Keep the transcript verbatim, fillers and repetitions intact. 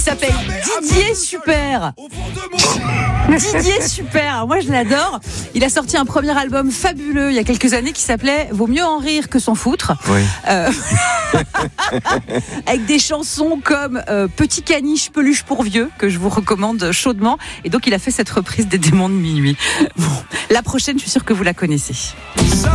Il s'appelle Didier Super. Didier Super, moi je l'adore. Il a sorti un premier album fabuleux il y a quelques années qui s'appelait Vaut mieux en rire que s'en foutre. Oui. Euh, avec des chansons comme euh, Petit caniche peluche pour vieux que je vous recommande chaudement. Et donc il a fait cette reprise des Démons de minuit. Bon, la prochaine, je suis sûre que vous la connaissez.